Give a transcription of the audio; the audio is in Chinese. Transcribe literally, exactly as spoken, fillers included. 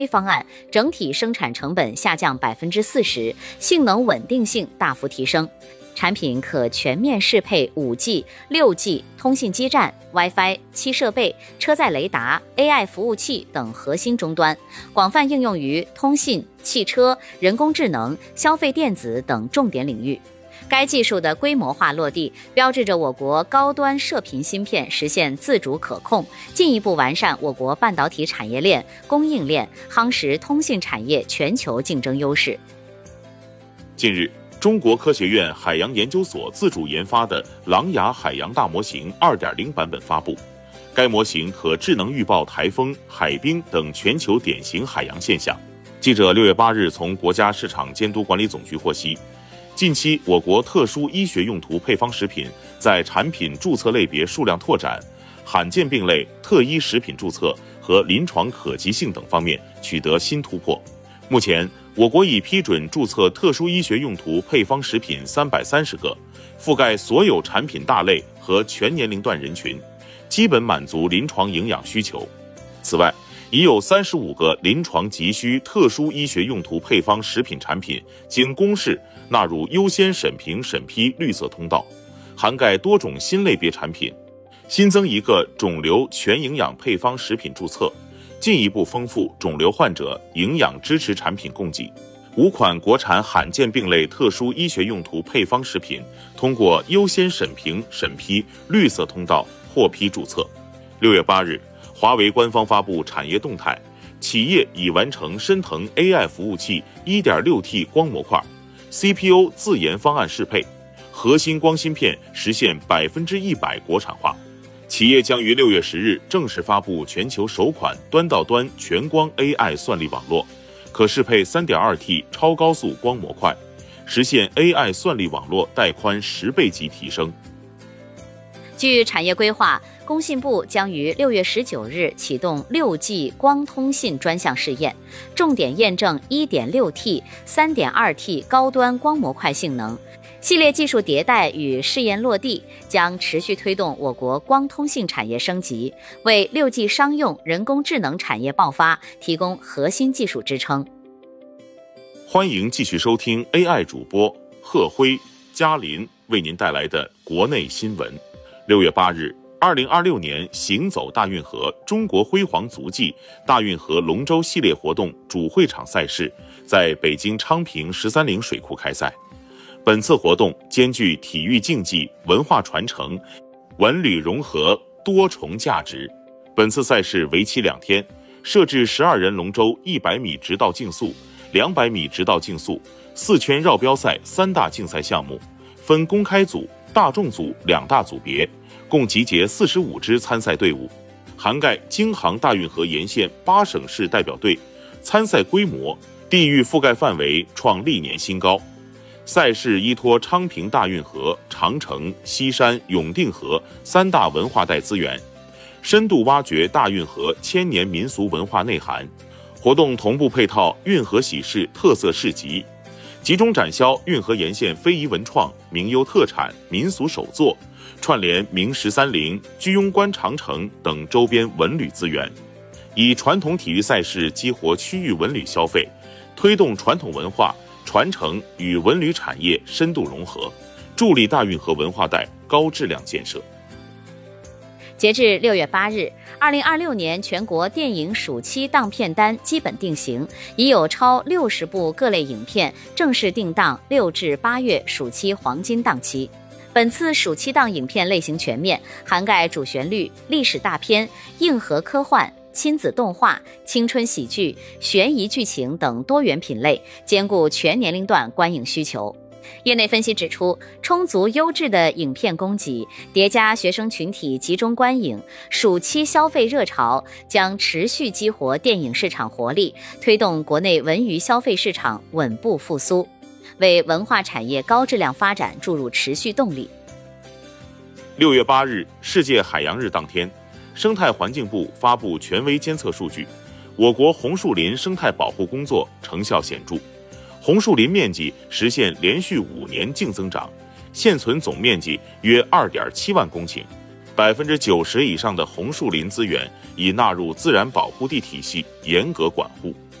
方案整体生产成本下降百分之四十，性能稳定性大幅提升。产品可全面适配 五 G、六 G 通信基站、WiFi、七设备、车载雷达、A I 服务器等核心终端，广泛应用于通信、汽车、人工智能、消费电子等重点领域。该技术的规模化落地，标志着我国高端射频芯片实现自主可控，进一步完善我国半导体产业链、供应链，夯实通信产业全球竞争优势。 近日，中国科学院海洋研究所自主研发的狼牙海洋大模型 二点零 版本发布。该模型可智能预报台风、海冰等全球典型海洋现象。记者六月八日从国家市场监督管理总局获悉，近期我国特殊医学用途配方食品在产品注册类别数量拓展、罕见病类特医食品注册和临床可及性等方面取得新突破。目前，我国已批准注册特殊医学用途配方食品三百三十个，覆盖所有产品大类和全年龄段人群，基本满足临床营养需求。此外，已有三十五个临床急需特殊医学用途配方食品产品经公示纳入优先审评审批绿色通道，涵盖多种新类别产品，新增一个肿瘤全营养配方食品注册，进一步丰富肿瘤患者营养支持产品供给。五款国产罕见病类特殊医学用途配方食品通过优先审评审批绿色通道获批注册。六月八日，华为官方发布产业动态，企业已完成深腾 A I 服务器 一点六 T 光模块 C P U 自研方案适配，核心光芯片实现百分之一百国产化。企业将于六月十日正式发布全球首款端到端全光 A I 算力网络，可适配 三点二 T 超高速光模块，实现 A I 算力网络带宽十倍级提升。 据产业规划，工信部将于六月十九日启动 六 G 光通信专项试验，重点验证 一点六 T、三点二 T 高端光模块性能。系列技术迭代与试验落地，将持续推动我国光通信产业升级，为 六 G 商用人工智能产业爆发提供核心技术支撑。 欢迎继续收听 A I 主播贺辉、嘉林为您带来的国内新闻。六月八日，二零二六年行走大运河中国辉煌足迹大运河龙舟系列活动主会场赛事在北京昌平十三陵水库开赛。本次活动兼具体育竞技、文化传承、文旅融合多重价值。本次赛事为期两天，设置十二人龙舟一百米直道竞速、两百米直道竞速、四圈绕标赛三大竞赛项目，分公开组、大众组两大组别，共集结四十五支参赛队伍，涵盖京杭大运河沿线八省市代表队，参赛规模、地域覆盖范围创历年新高。赛事依托昌平大运河、长城、西山、永定河三大文化带资源，深度挖掘大运河千年民俗文化内涵。活动同步配套运河喜事特色市集，集中展销运河沿线非遗文创、名优特产、民俗手作，串联明十三陵、居庸关长城等周边文旅资源，以传统体育赛事激活区域文旅消费，推动传统文化传承与文旅产业深度融合，助力大运河文化带高质量建设。 截至六月八日，二零二六年全国电影暑期档片单基本定型，已有超六十部各类影片正式定档六至八月暑期黄金档期。本次暑期档影片类型全面，涵盖主旋律、历史大片、硬核科幻、亲子动画、青春喜剧、悬疑剧情等多元品类，兼顾全年龄段观影需求。业内分析指出，充足优质的影片供给，叠加学生群体集中观影，暑期消费热潮将持续激活电影市场活力，推动国内文娱消费市场稳步复苏，为文化产业高质量发展注入持续动力。 六月八日，世界海洋日当天，生态环境部发布权威监测数据，我国红树林生态保护工作成效显著，红树林面积实现连续五年净增长，现存总面积约 二点七万公顷，百分之九十以上的红树林资源已纳入自然保护地体系，严格管护。